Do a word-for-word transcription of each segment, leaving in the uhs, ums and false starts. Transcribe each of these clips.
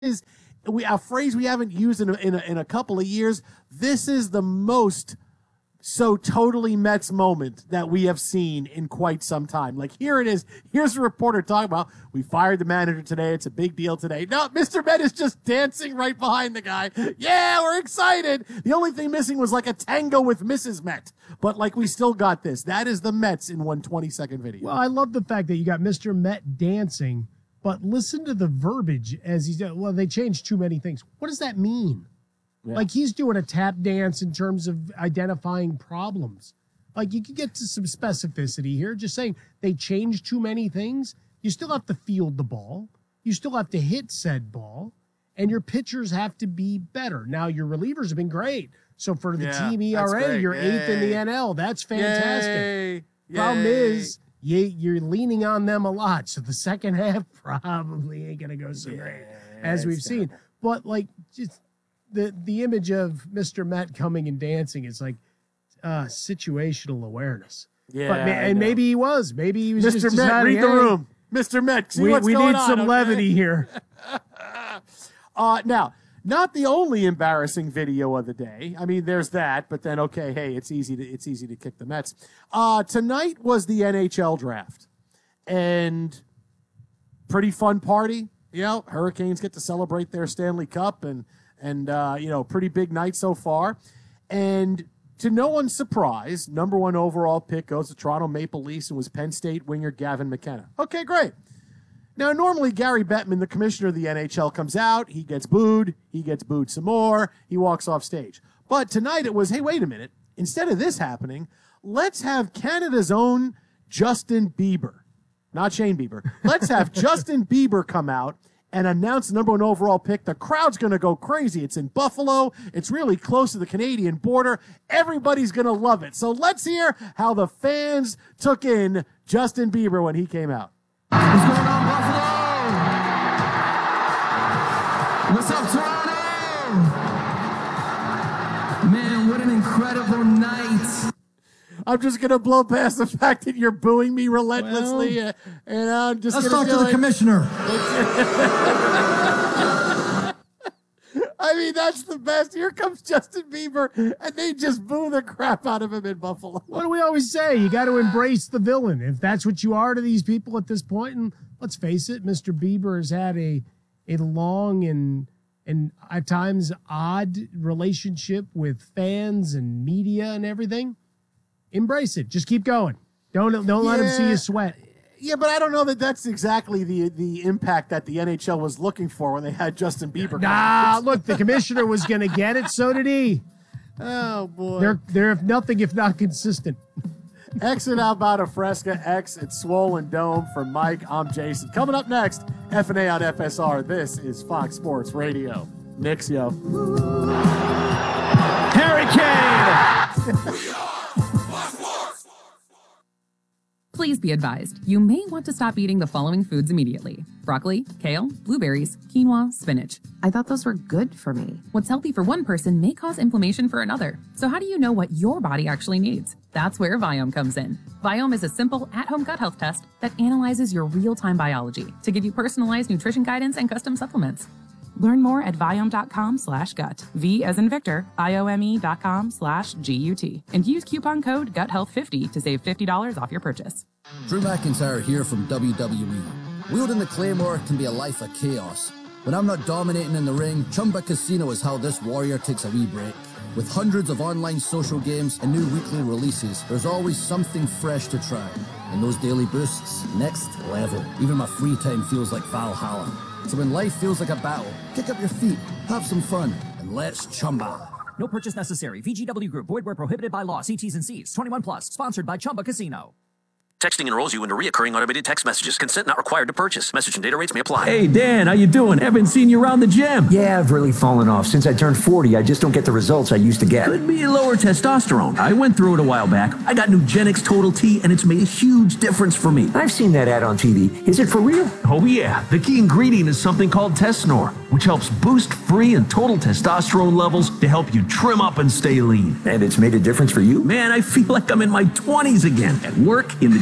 is we a phrase we haven't used in a, in a, in a couple of years. This is the most so totally Mets moment that we have seen in quite some time. Like, here it is. Here's a reporter talking about, we fired the manager today. It's a big deal today. No, Mister Met is just dancing right behind the guy. Yeah, we're excited. The only thing missing was like a tango with Missus Met. But like, we still got this. That is the Mets in one twenty-second video. Well, I love the fact that you got Mister Met dancing, but listen to the verbiage as he's, well, they changed too many things. What does that mean? Yeah. Like, he's doing a tap dance in terms of identifying problems. Like, you could get to some specificity here, just saying they changed too many things. You still have to field the ball. You still have to hit said ball. And your pitchers have to be better. Now, your relievers have been great. So for the yeah, team E R A, you're Yay. eighth in the N L. That's fantastic. Yay. Problem Yay. is, you, you're leaning on them a lot. So the second half probably ain't going to go so yeah, great, as we've seen. Terrible. But, like, just... The the image of Mister Met coming and dancing is like uh, situational awareness. Yeah, but ma- and maybe he was. Maybe he was Mister just Met, read hey, the room. Mister Met, see we, what's we going need on, some okay? levity here. uh, now, not the only embarrassing video of the day. I mean, there's that, but then okay, hey, it's easy to it's easy to kick the Mets. Uh, tonight was the N H L draft, and pretty fun party. You know, Hurricanes get to celebrate their Stanley Cup and. And, uh, you know, pretty big night so far. And to no one's surprise, number one overall pick goes to Toronto Maple Leafs and was Penn State winger Gavin McKenna. Okay, great. Now, normally Gary Bettman, the commissioner of the N H L, comes out. He gets booed. He gets booed some more. He walks off stage. But tonight it was, hey, wait a minute. Instead of this happening, let's have Canada's own Justin Bieber. Not Shane Bieber. Let's have Justin Bieber come out and announce the number one overall pick. The crowd's going to go crazy. It's in Buffalo. It's really close to the Canadian border. Everybody's going to love it. So let's hear how the fans took in Justin Bieber when he came out. What's going on, Buffalo? What's up, Toronto? Man, what an incredible night. I'm just going to blow past the fact that you're booing me relentlessly. Well, uh, and I'm just let's talk to the it. commissioner. I mean, that's the best. Here comes Justin Bieber, and they just boo the crap out of him in Buffalo. What do we always say? You got to embrace the villain. If that's what you are to these people at this point, and let's face it, Mister Bieber has had a a long and and at times odd relationship with fans and media and everything. Embrace it. Just keep going. Don't don't yeah. let him see you sweat. Yeah, but I don't know that that's exactly the the impact that the N H L was looking for when they had Justin Bieber. Nah, look, the commissioner was going to get it. So did he. Oh, boy. They're, they're nothing if not consistent. X and Alberta Fresca, X at Swollen Dome. For Mike, I'm Jason. Coming up next, F and A on F S R. This is Fox Sports Radio. Knicks, yo. Harry Kane! Please be advised, you may want to stop eating the following foods immediately. Broccoli, kale, blueberries, quinoa, spinach. I thought those were good for me. What's healthy for one person may cause inflammation for another. So how do you know what your body actually needs? That's where Viome comes in. Viome is a simple at-home gut health test that analyzes your real-time biology to give you personalized nutrition guidance and custom supplements. Learn more at Viome.com slash gut. V as in Victor, I-O-M-E dot com slash G-U-T. And use coupon code gut health fifty to save fifty dollars off your purchase. Drew McIntyre here from W W E. Wielding the Claymore can be a life of chaos. When I'm not dominating in the ring, Chumba Casino is how this warrior takes a wee break. With hundreds of online social games and new weekly releases, there's always something fresh to try. And those daily boosts, next level. Even my free time feels like Valhalla. So when life feels like a battle, kick up your feet, have some fun, and let's chumba. No purchase necessary. V G W Group. Void where prohibited by law. See T's and C's. twenty-one plus. Sponsored by Chumba Casino. Texting enrolls you into recurring automated text messages. Consent not required to purchase. Message and data rates may apply. Hey, Dan, how you doing? Haven't seen you around the gym. Yeah, I've really fallen off. Since I turned forty, I just don't get the results I used to get. Could be lower testosterone. I went through it a while back. I got Nugenix Total T, and it's made a huge difference for me. I've seen that ad on T V. Is it for real? Oh, yeah. The key ingredient is something called Tesnor, which helps boost free and total testosterone levels to help you trim up and stay lean. And it's made a difference for you? Man, I feel like I'm in my twenties again. At work, in the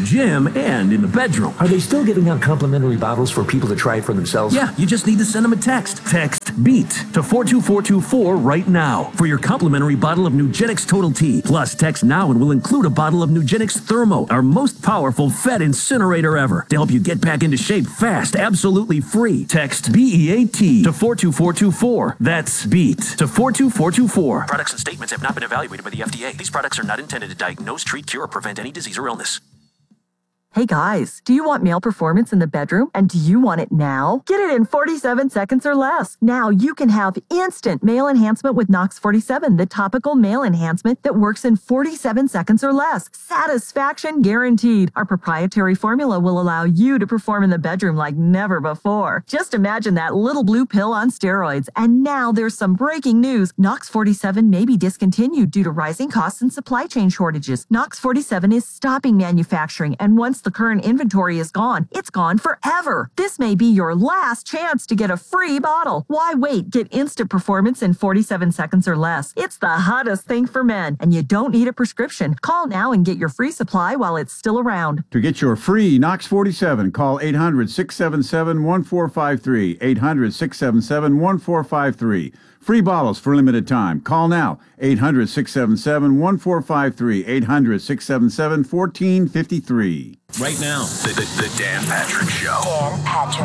gym and in the bedroom. Are they still giving out complimentary bottles for people to try it for themselves? Yeah, you just need to send them a text. Text BEAT to four two four two four right now for your complimentary bottle of Nugenix Total T. Plus, text now and we'll include a bottle of Nugenix Thermo, our most powerful Fed incinerator ever, to help you get back into shape fast, absolutely free. Text B E A T to four two four two four. That's BEAT to four two four two four. Products and statements have not been evaluated by the F D A. These products are not intended to diagnose, treat, cure, or prevent any disease or illness. Hey guys, do you want male performance in the bedroom? And do you want it now? Get it in forty-seven seconds or less. Now you can have instant male enhancement with Nox forty-seven, the topical male enhancement that works in forty-seven seconds or less. Satisfaction guaranteed. Our proprietary formula will allow you to perform in the bedroom like never before. Just imagine that little blue pill on steroids. And now there's some breaking news. Nox forty-seven may be discontinued due to rising costs and supply chain shortages. Nox forty-seven is stopping manufacturing, and once the current inventory is gone, it's gone forever. This may be your last chance to get a free bottle. Why wait? Get instant performance in forty-seven seconds or less. It's the hottest thing for men, and you don't need a prescription. Call now and get your free supply while it's still around. To get your free Nox forty-seven, call eight hundred, six seven seven, one four five three, eight hundred, six seven seven, one four five three. Free bottles for limited time. Call now, eight hundred, six seven seven, one four five three, eight hundred, six seven seven, one four five three. Right now, The, the, the Dan Patrick Show. Dan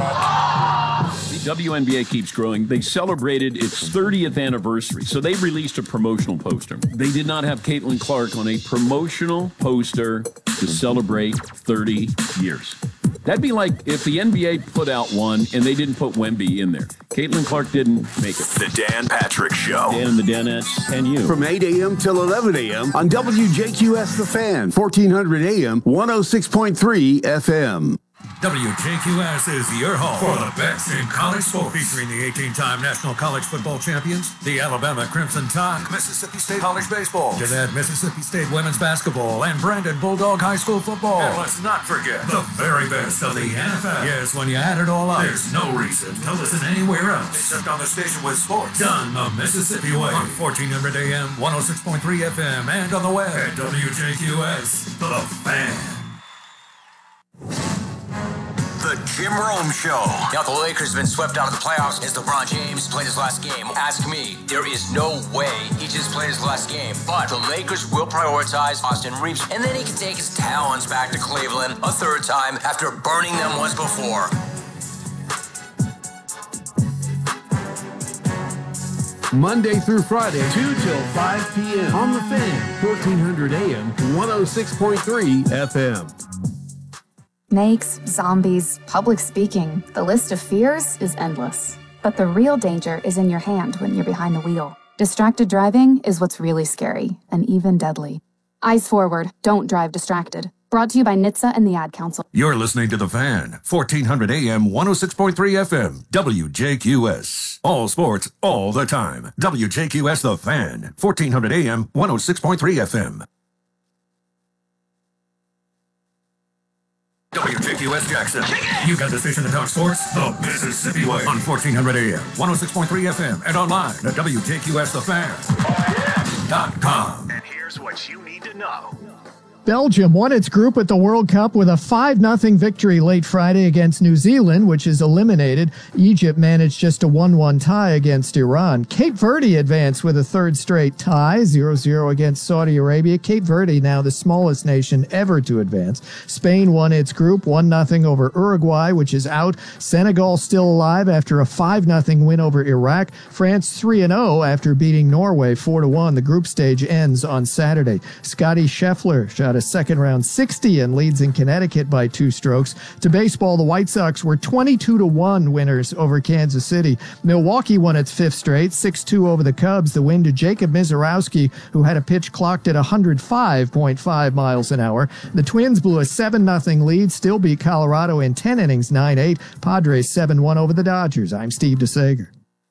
Patrick. the W N B A keeps growing. They celebrated its thirtieth anniversary, so they released a promotional poster. They did not have Caitlin Clark on a promotional poster to celebrate thirty years. That'd be like if the N B A put out one and they didn't put Wemby in there. Caitlin Clark didn't make it. The Dan Patrick Show. Dan and the Danettes and you. From eight a.m. till eleven a.m. on W J Q S The Fan, fourteen hundred A M, one oh six point three F M. W J Q S is your home for the best in college sports, featuring the eighteen-time national college football champions, the Alabama Crimson Tide, Mississippi State College Baseball, Gannett Mississippi State Women's Basketball, and Brandon Bulldog High School Football. And let's not forget the very best of the N F L. Yes, when you add it all up, there's no reason to listen anywhere else except on the station with sports done the Mississippi way on fourteen hundred A M, one oh six point three F M, and on the web at W J Q S, The Fan. The Jim Rome Show. Now the Lakers have been swept out of the playoffs as LeBron James played his last game. Ask me, there is no way he just played his last game. But the Lakers will prioritize Austin Reeves, and then he can take his talents back to Cleveland a third time after burning them once before. Monday through Friday, two till five p.m. on The Fan, fourteen hundred A M, one oh six point three F M. Snakes, zombies, public speaking. The list of fears is endless. But the real danger is in your hand when you're behind the wheel. Distracted driving is what's really scary and even deadly. Eyes forward, don't drive distracted. Brought to you by N H T S A and the Ad Council. You're listening to The Fan, fourteen hundred A M, one oh six point three F M, W J Q S. All sports, all the time. W J Q S The Fan, fourteen hundred A M, one oh six point three F M. W J Q S Jackson. You got the station that talks sports the Mississippi way on fourteen hundred A M, one oh six point three F M, and online at W J Q S the fan dot com. And here's what you need to know. Belgium won its group at the World Cup with a five nothing victory late Friday against New Zealand, which is eliminated. Egypt managed just a one one tie against Iran. Cape Verde advanced with a third straight tie, zero zero against Saudi Arabia. Cape Verde now the smallest nation ever to advance. Spain won its group one nothing over Uruguay, which is out. Senegal still alive after a five nothing win over Iraq. France three and oh after beating Norway four to one. The group stage ends on Saturday. Scotty Scheffler shot a second round sixty and leads in Connecticut by two strokes. To baseball, the White Sox were twenty-two to one winners over Kansas City. Milwaukee won its fifth straight, six two over the Cubs. The win to Jacob Mizorowski, who had a pitch clocked at one hundred five point five miles an hour. The Twins blew a seven nothing lead, still beat Colorado in ten innings, nine eight. Padres seven one over the Dodgers. I'm Steve DeSager.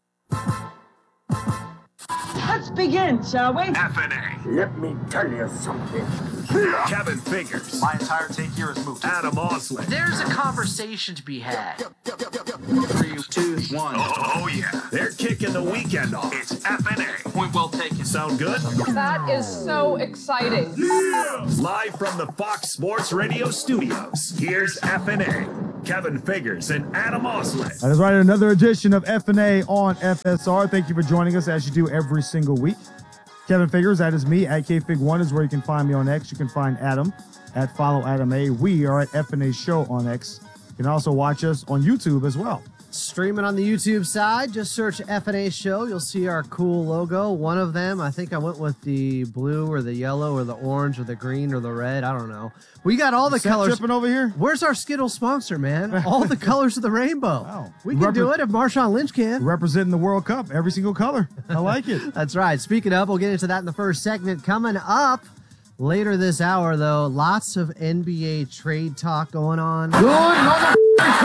Let's begin, shall we? F N A. Let me tell you something. Kevin Fingers. My entire take here is moved. Adam Osley. There's a conversation to be had. Three, two, one. Oh, oh yeah. They're kicking kicking the weekend off. It's F N A. Point well taken. Sound good? That is so exciting. Yeah! Live from the Fox Sports Radio studios, here's F N A. Kevin Figures and Adam Oslett. That is right, another edition of F N A on F S R. Thank you for joining us as you do every single week. Kevin Figures, that is me. At K Fig one is where you can find me on X. You can find Adam at Follow Adam A. We are at F N A Show on X. You can also watch us on YouTube as well. Streaming on the YouTube side, just search F N A Show. You'll see our cool logo. One of them, I think I went with the blue or the yellow or the orange or the green or the red. I don't know. We got all the Set colors. tripping over here? Where's our Skittles sponsor, man? All the colors of the rainbow. Wow. We can Repre- do it if Marshawn Lynch can. Representing the World Cup, every single color. I like it. That's right. Speaking of, we'll get into that in the first segment. Coming up later this hour, though, lots of N B A trade talk going on. Good,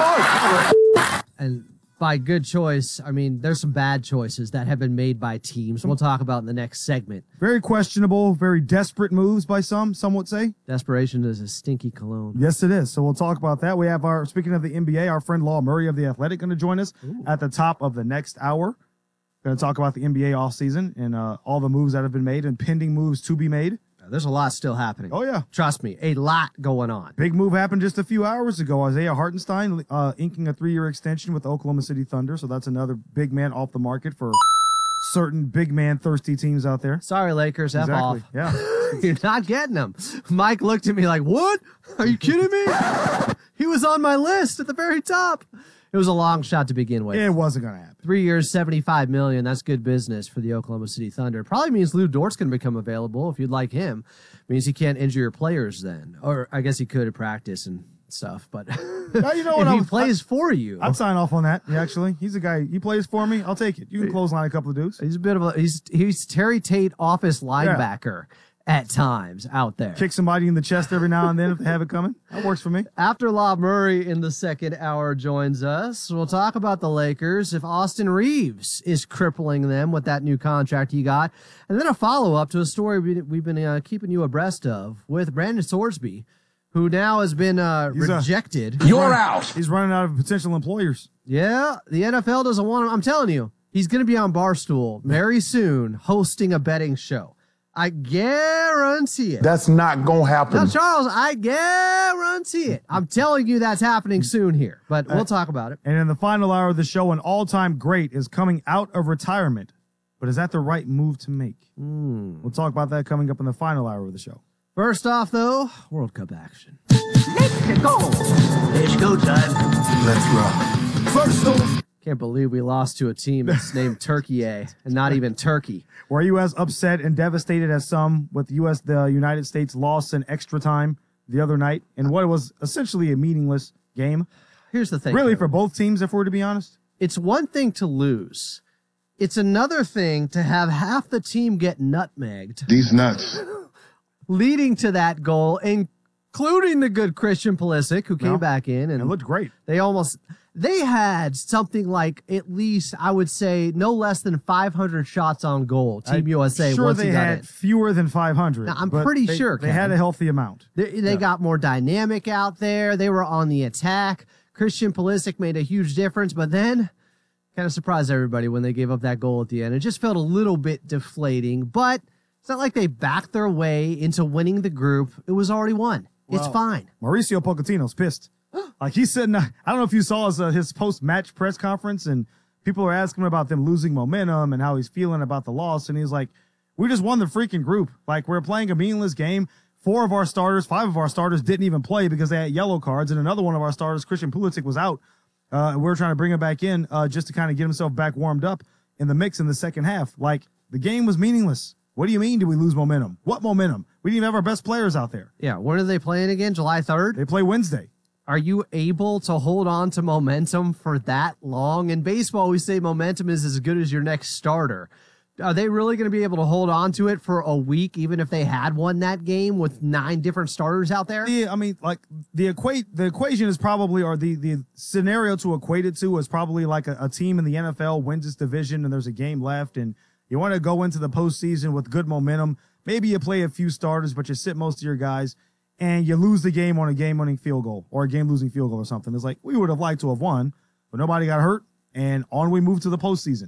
and by good choice, I mean there's some bad choices that have been made by teams. We'll talk about in the next segment. Very questionable, very desperate moves by some, some would say. Desperation is a stinky cologne. Yes, it is. So we'll talk about that. We have our, speaking of the N B A, our friend Law Murray of The Athletic going to join us Ooh. at the top of the next hour. Going to talk about the N B A offseason and uh, all the moves that have been made and pending moves to be made. There's a lot still happening. Oh, yeah. Trust me, a lot going on. Big move happened just a few hours ago. Isaiah Hartenstein uh, inking a three-year extension with the Oklahoma City Thunder, so that's another big man off the market for certain big man thirsty teams out there. Sorry, Lakers, F exactly. off. Yeah. You're not getting them. Mike looked at me like, what? Are you kidding me? He was on my list at the very top. It was a long shot to begin with. It wasn't going to happen. Three years, seventy-five million dollars. That's good business for the Oklahoma City Thunder. Probably means Lou Dort's going to become available if you'd like him. Means he can't injure your players then. Or I guess he could at practice and stuff. But now, you know what if I'm, he plays I, for you. I'd sign off on that, actually. He's a guy. He plays for me. I'll take it. You can clothesline a couple of dudes. He's a bit of a, he's, he's Terry Tate office linebacker. Yeah. At times out there. Kick somebody in the chest every now and then if they have it coming. That works for me. After Law Murray in the second hour joins us, we'll talk about the Lakers, if Austin Reeves is crippling them with that new contract he got, and then a follow-up to a story we've been uh, keeping you abreast of with Brandon Sorsby, who now has been uh, rejected. A, You're out. He's running out of potential employers. Yeah, the N F L doesn't want him. I'm telling you, he's going to be on Barstool very soon hosting a betting show. I guarantee it. That's not going to happen. Now, Charles, I guarantee it. I'm telling you that's happening soon here, but we'll talk about it. And in the final hour of the show, an all-time great is coming out of retirement. But is that the right move to make? Mm. We'll talk about that coming up in the final hour of the show. First off, though, World Cup action. Mexico! It's go time. Let's rock. First off. Can't believe we lost to a team that's named Turkey A and not even Turkey. Were you as upset and devastated as some with U S the United States loss in extra time the other night in what was essentially a meaningless game? Here's the thing. Really, for both teams, if we're to be honest? It's one thing to lose. It's another thing to have half the team get nutmegged. These nuts. Leading to that goal, including the good Christian Pulisic, who came no, back in. And it looked great. They almost... They had something like at least, I would say, no less than five hundred shots on goal. Team I'm U S A. Sure, once they he got had in. fewer than five hundred. Now, I'm pretty they, sure they Kevin, had a healthy amount. They, they yeah. got more dynamic out there. They were on the attack. Christian Pulisic made a huge difference, but then kind of surprised everybody when they gave up that goal at the end. It just felt a little bit deflating, but it's not like they backed their way into winning the group. It was already won. Well, it's fine. Mauricio Pochettino's pissed. Like he's sitting, I don't know if you saw his, uh, his post-match press conference, and people are asking him about them losing momentum and how he's feeling about the loss. And he's like, we just won the freaking group. Like, we're playing a meaningless game. Four of our starters, five of our starters didn't even play because they had yellow cards. And another one of our starters, Christian Pulisic, was out. Uh, and we we're trying to bring him back in uh, just to kind of get himself back warmed up in the mix in the second half. Like, the game was meaningless. What do you mean, do we lose momentum? What momentum? We didn't even have our best players out there. Yeah, when are they playing again? July third? They play Wednesday. Are you able to hold on to momentum for that long? In baseball, we say momentum is as good as your next starter. Are they really going to be able to hold on to it for a week, even if they had won that game with nine different starters out there? Yeah, I mean, like the equate, the equation is probably, or the, the scenario to equate it to is probably like a, a team in the N F L wins its division and there's a game left and you want to go into the postseason with good momentum. Maybe you play a few starters, but you sit most of your guys. And you lose the game on a game-winning field goal or a game-losing field goal or something. It's like, we would have liked to have won, but nobody got hurt, and on we move to the postseason.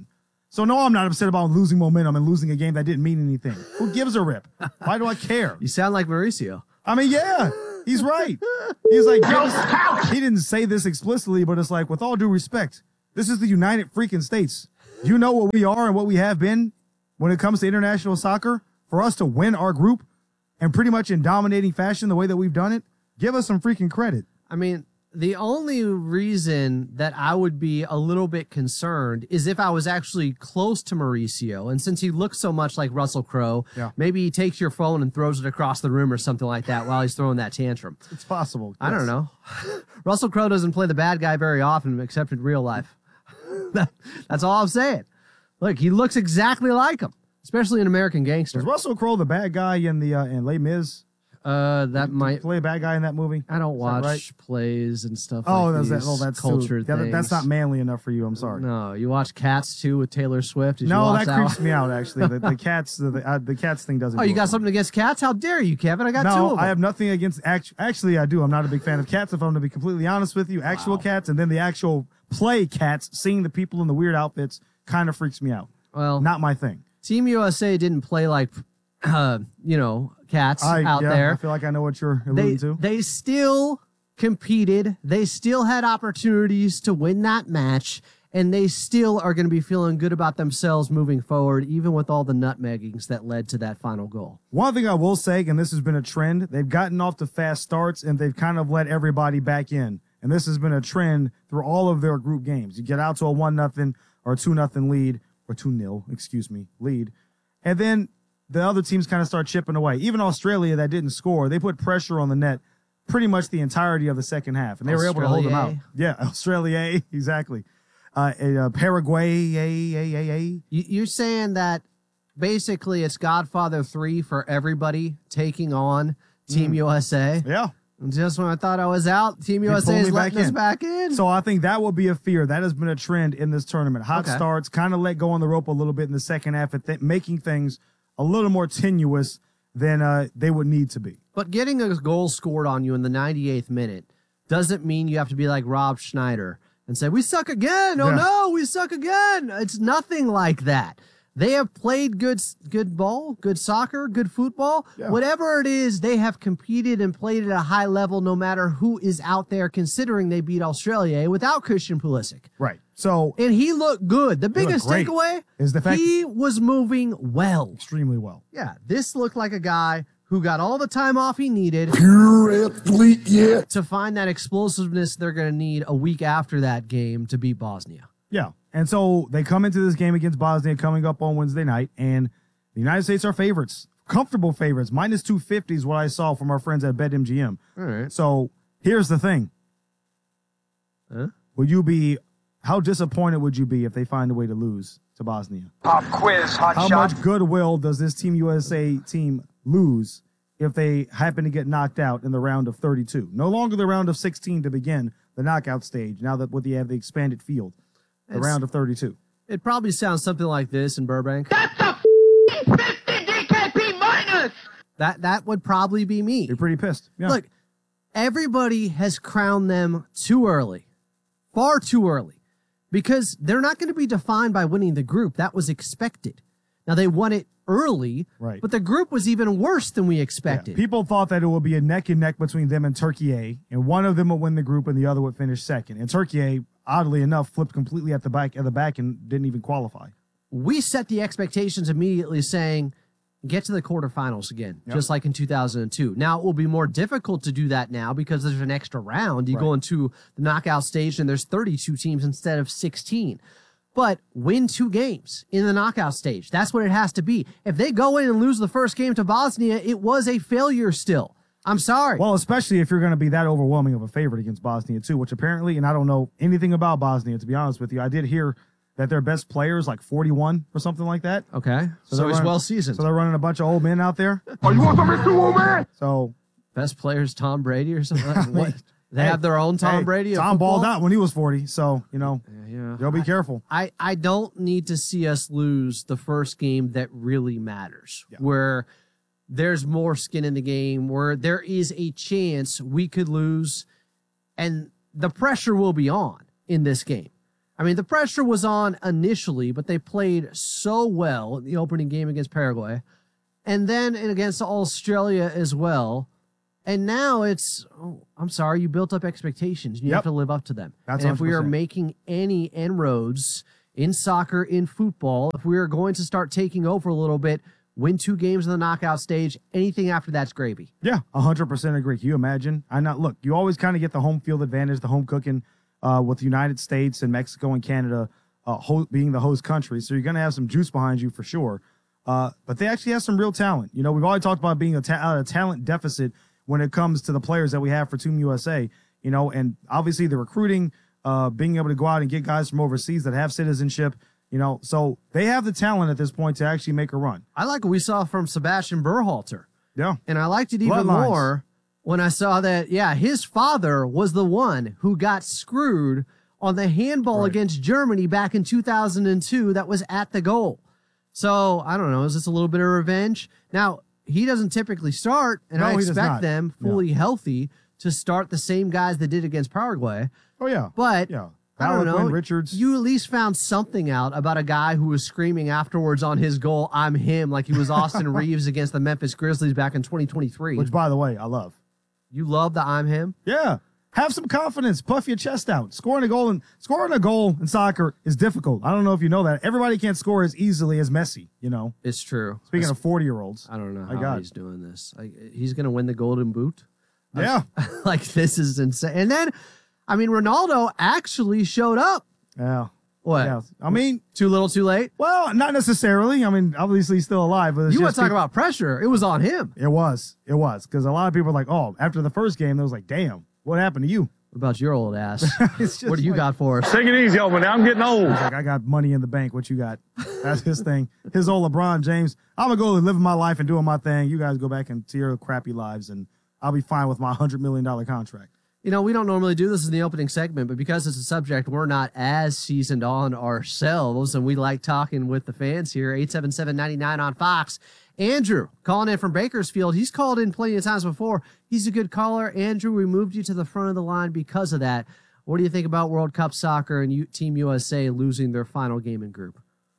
So no, I'm not upset about losing momentum and losing a game that didn't mean anything. Who gives a rip? Why do I care? You sound like Mauricio. I mean, yeah, he's right. He's like, give us, he didn't say this explicitly, but it's like, with all due respect, this is the United freaking States. You know what we are and what we have been when it comes to international soccer. For us to win our group and pretty much in dominating fashion the way that we've done it, give us some freaking credit. I mean, the only reason that I would be a little bit concerned is if I was actually close to Mauricio. And since he looks so much like Russell Crowe, yeah. maybe he takes your phone and throws it across the room or something like that while he's throwing that tantrum. It's possible. I yes. don't know. Russell Crowe doesn't play the bad guy very often, except in real life. that, that's all I'm saying. Look, he looks exactly like him, especially in American Gangster. Is Russell Crowe the bad guy in the uh, in Les Mis? Uh, that Did might he play a bad guy in that movie. I don't Is watch right? plays and stuff. Oh, like that's that. these Oh, that's culture too, that, things. That's not manly enough for you. I'm sorry. No, you watch Cats too with Taylor Swift. Did you no, watch that creeps me out. Actually, the, the cats, the the, uh, the cats thing doesn't. Oh, you go got for me. something against cats? How dare you, Kevin? I got no, two of them. I have nothing against. Act- actually, I do. I'm not a big fan of cats. If I'm to be completely honest with you, actual Wow. cats and then the actual play cats, seeing the people in the weird outfits, kind of freaks me out. Well, not my thing. Team U S A didn't play like, uh, you know, cats I, out yeah, there. I feel like I know what you're alluding They to. they still competed. They still had opportunities to win that match, and they still are going to be feeling good about themselves moving forward, even with all the nutmeggings that led to that final goal. One thing I will say, and this has been a trend, they've gotten off to fast starts and they've kind of let everybody back in. And this has been a trend through all of their group games. You get out to a one nothing or two nothing lead, or two nil, excuse me, lead. And then the other teams kind of start chipping away. Even Australia that didn't score, they put pressure on the net pretty much the entirety of the second half. And they were able to hold them out. Yeah, Australia, exactly. Uh, uh, Paraguay, a, a, a, a. You, you're saying that basically it's Godfather three for everybody taking on Team Mm. U S A. Yeah. Just when I thought I was out, Team They U S A pulled is me letting back us in. back in. So I think that will be a fear. That has been a trend in this tournament. Hot Okay. starts, kind of let go on the rope a little bit in the second half, and th- making things a little more tenuous than uh, they would need to be. But getting a goal scored on you in the ninety-eighth minute doesn't mean you have to be like Rob Schneider and say, we suck again. Oh, Yeah. no, we suck again. It's nothing like that. They have played good good ball, good soccer, good football. Yeah. Whatever it is, they have competed and played at a high level no matter who is out there, considering they beat Australia without Christian Pulisic. Right. So And he looked good. The looked biggest great. takeaway is the fact he was moving well. extremely well. Yeah, this looked like a guy who got all the time off he needed Pure athlete, yeah. to find that explosiveness they're going to need a week after that game to beat Bosnia. Yeah. And so they come into this game against Bosnia coming up on Wednesday night, and the United States are favorites, comfortable favorites. Minus two fifty is what I saw from our friends at BetMGM. All right. So here's the thing. Huh? Would you be, how disappointed would you be if they find a way to lose to Bosnia? Pop quiz, hot How shot. much goodwill does this Team U S A team lose if they happen to get knocked out in the round of thirty-two? No longer the round of sixteen to begin the knockout stage, now that they have the expanded field, the It's- round of thirty-two. It probably sounds something like this in Burbank. That's a fifty D K P minus. That that would probably be me. You're pretty pissed. Yeah. Look, everybody has crowned them too early, far too early, because they're not going to be defined by winning the group. That was expected. Now, they won it early, Right. but the group was even worse than we Yeah, expected. people thought that it would be a neck and neck between them and Turkey A, and one of them would win the group and the other would finish second. And Turkey A, oddly enough, flipped completely at the back at the back and didn't even qualify. We set the expectations immediately saying, get to the quarterfinals again, Yep. just like in two thousand two. Now, it will be more difficult to do that now because there's an extra round. You Right. go into the knockout stage and there's thirty-two teams instead of sixteen. But win two games in the knockout stage. That's what it has to be. If they go in and lose the first game to Bosnia, it was a failure still. I'm sorry. Well, especially if you're going to be that overwhelming of a favorite against Bosnia, too, which apparently, and I don't know anything about Bosnia, to be honest with you. I did hear that their best player is like forty-one or something like that. Okay. So, they're he's running- well seasoned. So they're running a bunch of old men out there. Oh, you want some Mister Old Man? So Best players, Tom Brady or something. I mean, what? They hey, have their own Tom hey, Brady. of Tom balled football? out when he was forty. So, you know, Yeah. they'll be careful. I, I don't need to see us lose the first game that really matters, where there's more skin in the game, where there is a chance we could lose, and the pressure will be on in this game. I mean, the pressure was on initially, but they played so well in the opening game against Paraguay, and then against Australia as well. And now it's, oh, I'm sorry, you built up expectations. And you Yep. have to live up to them. That's and if we are one hundred percent. making any inroads in soccer, in football, if we are going to start taking over a little bit, win two games in the knockout stage, anything after that's gravy. Yeah, one hundred percent agree. Can you imagine? I not look, you always kind of get the home field advantage, the home cooking uh, with the United States and Mexico and Canada uh, ho- being the host country. So you're going to have some juice behind you for sure. Uh, but they actually have some real talent. You know, we've already talked about being a, ta- a talent deficit when it comes to the players that we have for Team U S A, you know, and obviously the recruiting, uh, being able to go out and get guys from overseas that have citizenship, you know, so they have the talent at this point to actually make a run. I like what we saw from Sebastian Berhalter. Yeah. And I liked it even Bloodlines. more when I saw that, yeah, his father was the one who got screwed on the handball Right. against Germany back in two thousand two that was at the goal. So, I don't know, is this a little bit of revenge? Now, he doesn't typically start, and No, I he does expect not. them fully healthy to start the same guys that did against Paraguay. Oh, yeah. But Yeah. I don't know. Harlequin, Richards. You at least found something out about a guy who was screaming afterwards on his goal, I'm him, like he was Austin Reeves against the Memphis Grizzlies back in twenty twenty-three. Which, by the way, I love. You love the I'm him? Yeah. Have some confidence. Puff your chest out. Scoring a goal and scoring a goal in soccer is difficult. I don't know if you know that. Everybody can't score as easily as Messi, you know. It's true. Speaking It's- of forty-year-olds. I don't know My how God. he's doing this. Like, he's going to win the Golden Boot. Yeah. Like, this is insane. And then, I mean, Ronaldo actually showed up. Yeah. What? Yeah. I mean, too little, too late? Well, not necessarily. I mean, obviously he's still alive. But it's You want just to talk people- about pressure. It was on him. It was. It was. Because a lot of people are like, oh, after the first game, they was like, damn, what happened to you? What about your old ass? It's just What do you like- got for us? Take it easy, over now. I'm getting old. Like, I got money in the bank. What you got? That's his thing. His old LeBron James. I'm going to go living my life and doing my thing. You guys go back into your crappy lives, and I'll be fine with my one hundred million dollars contract. You know, we don't normally do this in the opening segment, but because it's a subject we're not as seasoned on ourselves, and we like talking with the fans here, eight seven seven, nine nine on Fox. Andrew, calling in from Bakersfield. He's called in plenty of times before. He's a good caller. Andrew, we moved you to the front of the line because of that. What do you think about World Cup soccer and U- Team U S A losing their final game in group?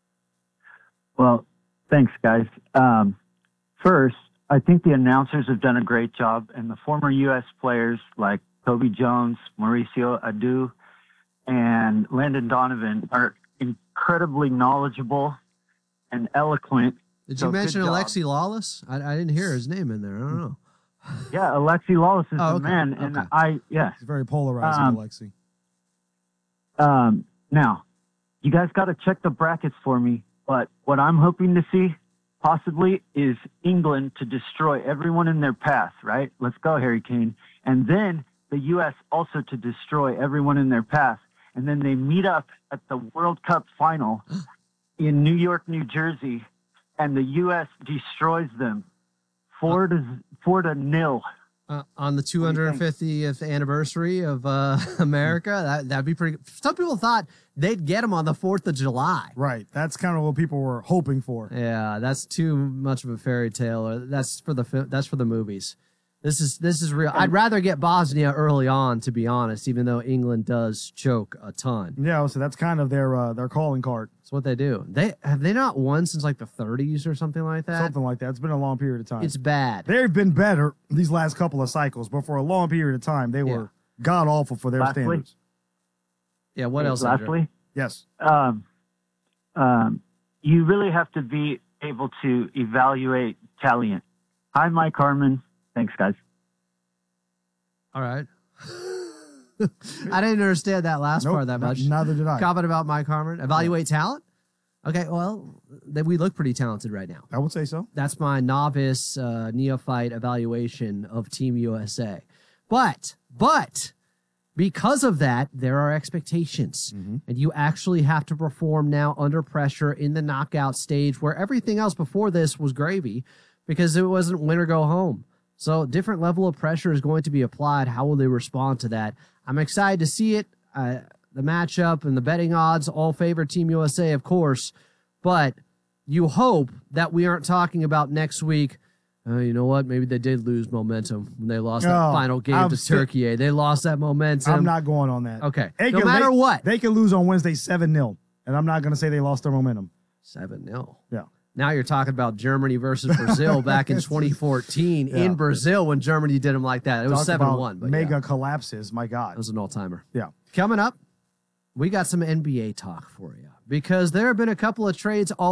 Well, thanks, guys. Um, first, I think the announcers have done a great job, and the former U S players like Toby Jones, Mauricio Adu, and Landon Donovan are incredibly knowledgeable and eloquent. Did So you good mention job. Alexi Lawless? I, I didn't hear his name in there. I don't know. Yeah, Alexi Lawless is Oh, the okay, man, and okay. I yeah. He's very polarizing, Um, Alexi. Um, now, you guys got to check the brackets for me, but what I'm hoping to see possibly is England to destroy everyone in their path, right? Let's go, Harry Kane. And then the U S also to destroy everyone in their path. And then they meet up at the World Cup final in New York, New Jersey, and the U S destroys them four to four to nil. Uh, on the two hundred fiftieth anniversary of uh, America, that, that'd be pretty. Some people thought they'd get him on the fourth of July. Right. That's kind of what people were hoping for. Yeah, that's too much of a fairy tale. Or That's for the fi- that's for the movies. This is this is real. I'd rather get Bosnia early on, to be honest, even though England does choke a ton. Yeah, so that's kind of their uh, their calling card. That's what they do. They have they not won since like the thirties or something like that. Something like that. It's been a long period of time. It's bad. They've been better these last couple of cycles, but for a long period of time, they were god awful for their Lastly- standards. Yeah. What else? Andrew? Lastly, Yes. um, um, you really have to be able to evaluate talent. Hi, Mike Harmon. Thanks, guys. All right. I didn't understand that last Nope, part that n- much. neither did I. Comment about Mike Harmon. Evaluate talent. Okay, well, then we look pretty talented right now. I would say so. That's my novice uh, neophyte evaluation of Team U S A. But, but, because of that, there are expectations. And you actually have to perform now under pressure in the knockout stage where everything else before this was gravy because it wasn't win or go home. So different level of pressure is going to be applied. How will they respond to that? I'm excited to see it. Uh, the matchup and the betting odds all favor Team U S A, of course. But you hope that we aren't talking about next week Uh, you know what? Maybe they did lose momentum when they lost that Oh, final game I'm to sti- Turkey. They lost that momentum. I'm not going on that. Okay. They No can- matter they- what. They can lose on Wednesday seven nil, and I'm not going to say they lost their momentum. seven nil. Yeah. Now you're talking about Germany versus Brazil back in twenty fourteen Yeah. in Brazil when Germany did them like that. It was Talk seven about one. But mega yeah, collapses. My God. that was an all-timer. Yeah. Coming up, we got some N B A talk for you because there have been a couple of trades all